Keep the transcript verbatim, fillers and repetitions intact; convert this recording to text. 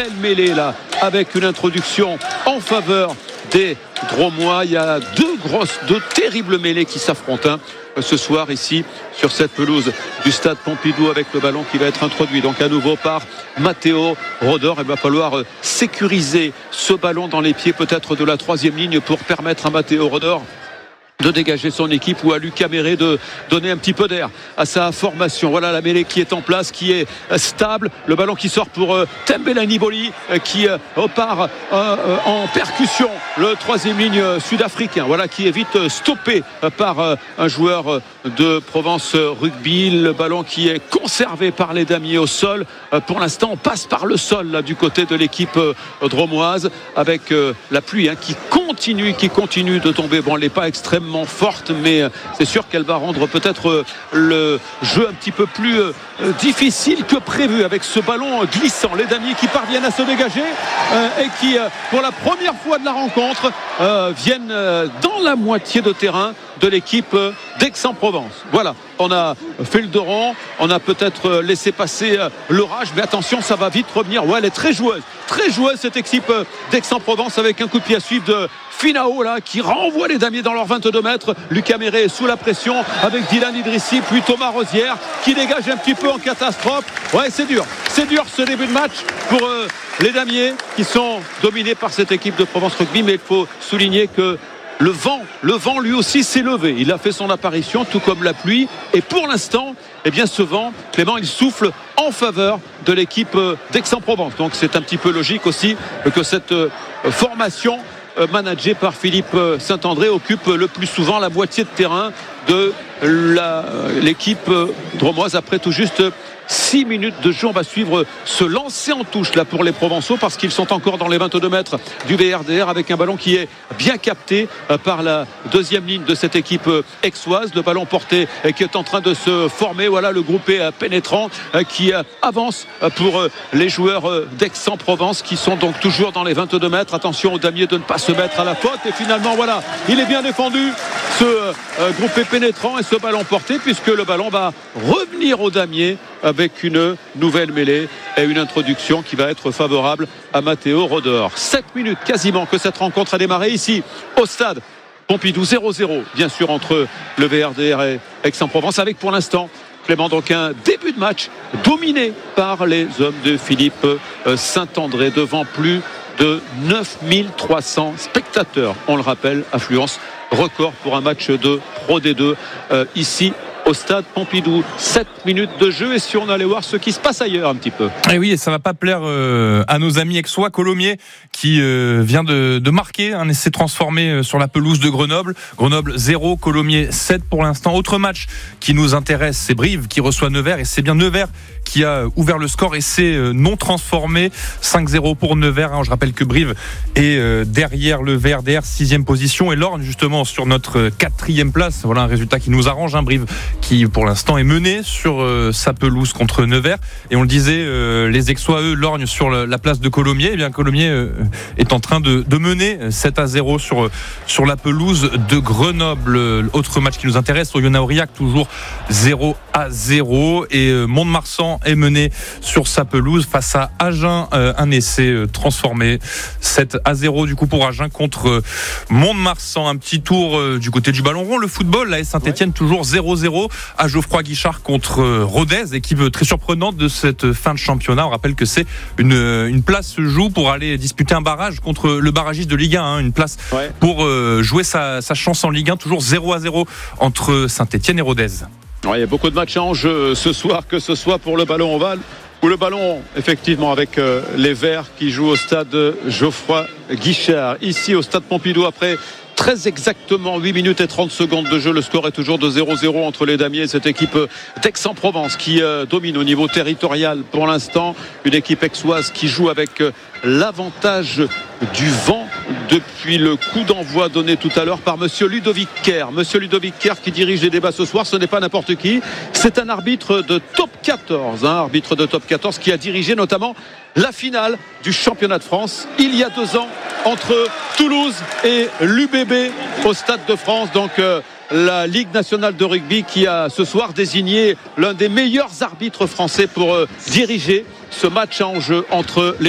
belle mêlée là, avec une introduction en faveur des Dromois. Il y a deux grosses, deux terribles mêlées qui s'affrontent hein, ce soir ici sur cette pelouse du stade Pompidou, avec le ballon qui va être introduit donc à nouveau par Matteo Rodor. Il va falloir sécuriser ce ballon dans les pieds peut-être de la troisième ligne pour permettre à Matteo Rodor de dégager son équipe, ou à Lucas Méré de donner un petit peu d'air à sa formation. Voilà la mêlée qui est en place, qui est stable. Le ballon qui sort pour euh, Tembelani Boli euh, qui euh, repart euh, euh, en percussion. Le troisième ligne euh, sud-africain, voilà, qui est vite euh, stoppé euh, par euh, un joueur euh, de Provence Rugby. Le ballon qui est conservé par les damiers au sol. Euh, pour l'instant, on passe par le sol là, du côté de l'équipe euh, dromoise, avec euh, la pluie hein, qui continue, qui continue de tomber. Bon, elle n'est pas extrêmement forte, mais c'est sûr qu'elle va rendre peut-être le jeu un petit peu plus difficile que prévu, avec ce ballon glissant. Les damiers qui parviennent à se dégager euh, et qui, pour la première fois de la rencontre, euh, viennent dans la moitié de terrain de l'équipe d'Aix-en-Provence. Voilà, on a fait le dos rond, on a peut-être laissé passer l'orage, mais attention, ça va vite revenir. Ouais, elle est très joueuse, très joueuse cette équipe d'Aix-en-Provence, avec un coup de pied à suivre de Finao là, qui renvoie les damiers dans leurs vingt-deux mètres. Lucas Méré est sous la pression avec Dylan Idrissi, puis Thomas Rosière qui dégage un petit peu en catastrophe. Ouais, c'est dur, c'est dur ce début de match pour euh, les damiers qui sont dominés par cette équipe de Provence Rugby, mais il faut souligner que le vent, le vent lui aussi s'est levé. Il a fait son apparition, tout comme la pluie. Et pour l'instant, eh bien, ce vent, Clément, il souffle en faveur de l'équipe d'Aix-en-Provence. Donc c'est un petit peu logique aussi que cette formation managée par Philippe Saint-André occupe le plus souvent la moitié de terrain de la, l'équipe dromoise après tout juste six minutes de jeu. On va suivre ce lancer en touche là pour les Provençaux, parce qu'ils sont encore dans les vingt-deux mètres du V R D R, avec un ballon qui est bien capté par la deuxième ligne de cette équipe aixoise. Le ballon porté qui est en train de se former. Voilà le groupé pénétrant qui avance pour les joueurs d'Aix-en-Provence, qui sont donc toujours dans les vingt-deux mètres. Attention aux damiers de ne pas se mettre à la faute. Et finalement, voilà, il est bien défendu, ce groupé pénétrant, et ce ballon porté, puisque le ballon va revenir aux damiers avec une nouvelle mêlée et une introduction qui va être favorable à Matteo Rodor. sept minutes quasiment que cette rencontre a démarré ici au stade Pompidou. Zéro zéro bien sûr entre le V R D R et Aix-en-Provence, avec pour l'instant, Clément, donc un début de match dominé par les hommes de Philippe Saint-André, devant plus de neuf mille trois cents spectateurs. On le rappelle, affluence record pour un match de Pro D deux euh, ici au stade Pompidou. sept minutes de jeu, et si on allait voir ce qui se passe ailleurs un petit peu. Et oui, et ça va pas plaire euh, à nos amis aixois. Colomiers qui euh, vient de, de marquer un essai transformé sur la pelouse de Grenoble. Grenoble zéro, Colomiers sept pour l'instant. Autre match qui nous intéresse, c'est Brive qui reçoit Nevers, et c'est bien Nevers qui a ouvert le score, et c'est non transformé. cinq zéro pour Nevers. Je rappelle que Brive est derrière le V R D R, sixième position, et Lorgne justement sur notre quatrième place. Voilà un résultat qui nous arrange, hein. Brive qui pour l'instant est mené sur euh, sa pelouse contre Nevers, et on le disait, euh, les Aixois eux lorgnent sur la, la place de Colomiers. Et bien Colomiers euh, est en train de, de mener sept à zéro sur, sur la pelouse de Grenoble. Autre match qui nous intéresse, Oyonnax-Aurillac toujours zéro à zéro, et euh, Mont-de-Marsan est mené sur sa pelouse face à Agen, euh, un essai euh, transformé. sept à zéro du coup pour Agen contre euh, Mont-de-Marsan. Un petit tour euh, du côté du ballon rond, le football, l'A S Saint-Etienne ouais. toujours zéro zéro à Geoffroy-Guichard contre Rodez, équipe très surprenante de cette fin de championnat. On rappelle que c'est une, une place se joue pour aller disputer un barrage contre le barragiste de Ligue un, hein, une place ouais. pour euh, jouer sa, sa chance en Ligue un, toujours zéro à zéro entre Saint-Etienne et Rodez. Ouais, il y a beaucoup de matchs en jeu ce soir, que ce soit pour le ballon ovale ou le ballon, effectivement, avec euh, les Verts qui jouent au stade Geoffroy-Guichard. Ici au stade Pompidou, après très exactement huit minutes et trente secondes de jeu, le score est toujours de zéro zéro entre les damiers et cette équipe d'Aix-en-Provence qui euh, domine au niveau territorial pour l'instant. Une équipe aixoise qui joue avec euh, l'avantage du vent depuis le coup d'envoi donné tout à l'heure par monsieur Ludovic Kerr. Monsieur Ludovic Kerr qui dirige les débats ce soir, ce n'est pas n'importe qui, c'est un arbitre de top quatorze, hein, arbitre de top quatorze qui a dirigé notamment la finale du championnat de France il y a deux ans entre Toulouse et l'U B B au Stade de France. Donc euh, la Ligue nationale de rugby qui a ce soir désigné l'un des meilleurs arbitres français pour euh, diriger ce match en jeu entre les